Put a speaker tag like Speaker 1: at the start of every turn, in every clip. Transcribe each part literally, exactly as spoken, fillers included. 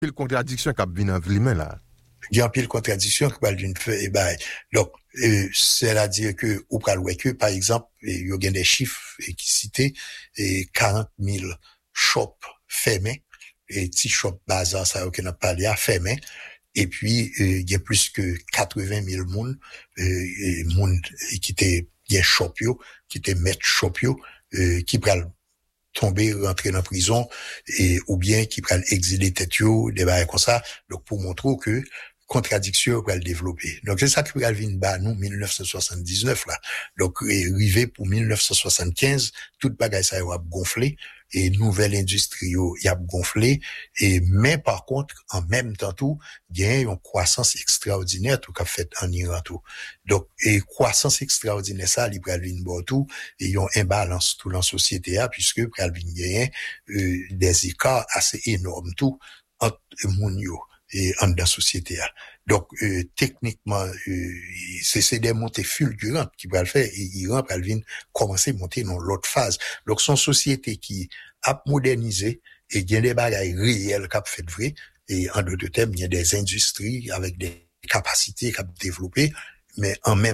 Speaker 1: Pile contradiction qui vient en lui-même là.
Speaker 2: Il y a un pile contradiction qui parle d'une feuille, et ben, donc, euh, c'est-à-dire que, ou pral ouais que, par exemple, il y a des chiffres qui citaient, et quarante mille shops fermés, et petits shops bazar, ça, qu'on a parlé à fermés, et puis, euh, il y a plus que quatre-vingt mille moun, euh, moun, qui étaient, il y a shop yo, qui étaient maître shop yo, euh, qui pral tomber, rentrer dans prison, et, ou bien qui pral exiler tête yo, des barres comme ça, donc pour montrer que, contradiction pour le développer. Donc c'est ça qui va venir bas nous dix-neuf cent soixante-dix-neuf là. Donc arrivé pour dix-neuf cent soixante-quinze, toute bagaille ça a gonflé et nouvelle industrie y a gonflé et mais par contre en même temps tout, il y a une croissance extraordinaire tout qu'a fait en Iran tout. Donc et croissance extraordinaire ça li pral venir bon tout et y a un imbalance tout dans société a puisque pral venir euh, des écarts assez énormes tout entre moun yo et en la société. Donc, euh, techniquement, euh, c'est, c'est des montées fulgurantes qui va le faire et Iran va venir commencer à monter dans l'autre phase. Donc, son société qui a modernisé et il y a des bagailles réelles qui a fait vrai et en d'autres termes, il y a des industries avec des capacités qui a développé, mais en même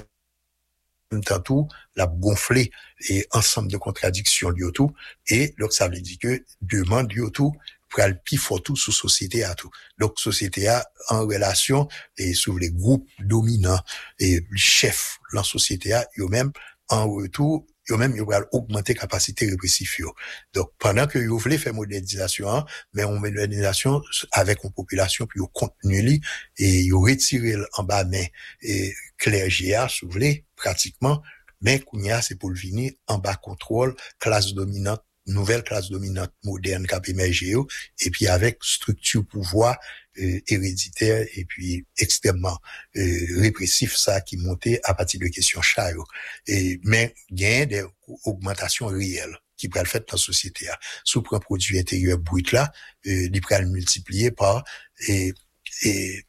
Speaker 2: temps tout, la gonflé et ensemble de contradictions liées tout et donc ça veut dire que demande liées tout pour aller plus fort tout sous société à tout. Donc, société a en relation et sur les groupes dominants et chefs dans la société a, eux même en retour, eux même ils vont augmenter capacité répressive. Donc, pendant que ils voulaient faire modernisation, mais on modernisation avec une population puis au contenu li et ils retiré en bas mais et clergé a, si vous voulez, pratiquement, mais kounya c'est pour le venir en bas contrôle, classe dominante nouvelle classe dominante moderne qui a émergé et puis avec structure pouvoir euh, héréditaire et puis extrêmement euh, répressif ça qui montait à partir de questions char et mais gain des augmentations réelles qui pourrait le faire dans la société sous un produit intérieur brut là euh, il pourrait le multiplier par et et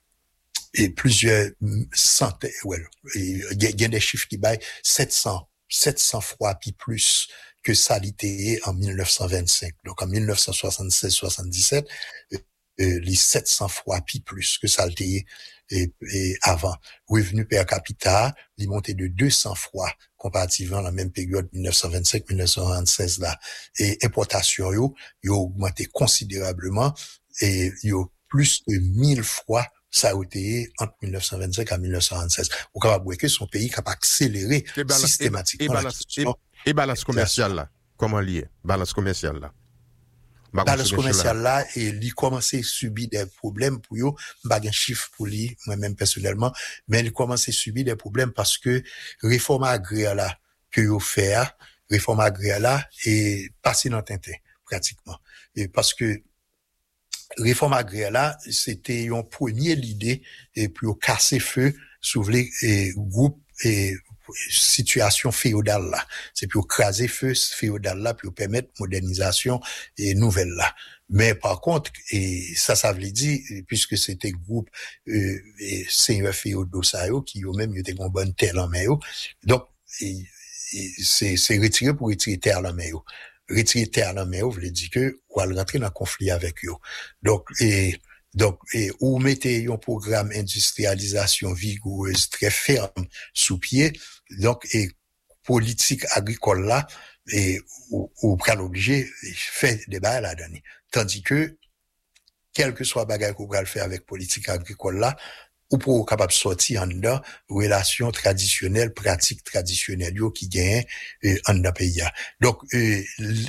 Speaker 2: et plusieurs centaines ouais il y a des chiffres qui baillent sept cents fois puis plus que ça l'était en dix-neuf cent vingt-cinq. Donc en dix-neuf cent soixante-seize soixante-dix-sept, euh, euh, les sept cents fois puis plus que ça l'était et, et avant. Revenu per capita, il montait de deux cents fois comparativement à la même période dix-neuf cent vingt-cinq dix-neuf cent soixante-seize là. Et importation yo, yo augmenté considérablement et yo plus de mille fois ça a été entre dix-neuf cent vingt-cinq à dix-neuf cent soixante-seize. Au Cap que son pays qui a accéléré systématiquement.
Speaker 1: Et, balance, et, et balance commerciale là, comment lié? Balance commerciale là.
Speaker 2: Balance commerciale là, et il commence à subir des problèmes pour yo, pas un chiffre pour lui, moi-même personnellement, mais il commence à subir des problèmes parce que réforme agraire là, que yo fait, réforme agraire là, est passé dans Tintin, pratiquement. Et parce que réforme agraire là, c'était une première idée et puis au casser feu sur les groupes et situation féodale là. C'est pour craser feu féodal là pour permettre modernisation et nouvelle là. Mais par contre, et ça, ça veut dire, puisque c'était groupe euh, et seigneur féodaux ça qui eux même étaient une bonne terre en main. Donc et, et c'est c'est retiré pour retirer terre en main. Retirer terre en main veut dire que ou aller rentrer dans conflit avec eux. Donc et donc et ou mettez un programme industrialisation vigoureuse très ferme sous pied. Donc et politique agricole là et ou, ou pral obligé fait débat là-dedans. Tandis que quel que soit bagage qu'on va le faire avec politique agricole là ou pour capable sortir en dedans relations traditionnelles pratiques traditionnelles yo qui gagnent euh, en dedans pays. Donc euh,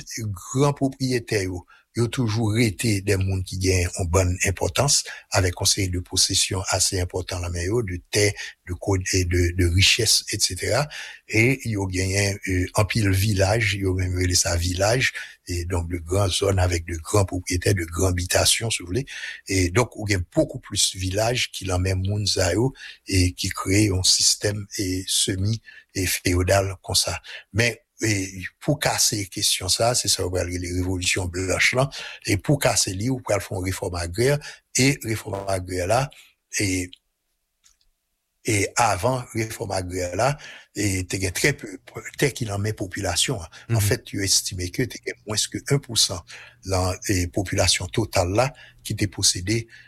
Speaker 2: grand propriétaire yo il y a toujours été des mondes qui gagnent une bonne importance avec conseil de possession assez important la main de terre, de code et de, de richesse, et cetera. Et il y a gagné euh, en pile village, il y a même relé ça village et donc de grandes zones avec de grands propriétaires, de grandes habitations, si vous voulez. Et donc il y a beaucoup plus de villages qui l'en même monde et qui créent un système et semi et féodal comme ça. Mais et pour casser question ça, c'est ça, on va les révolutions blanches là, et pour casser li, ou pour faire une réforme agraire, et réforme agraire là, et, et avant réforme agraire là, et t'es très peu, t'es qu'il en met population, mm-hmm. En fait, tu estimes que t'es moins que un pour cent dans la population totale là, qui était possédé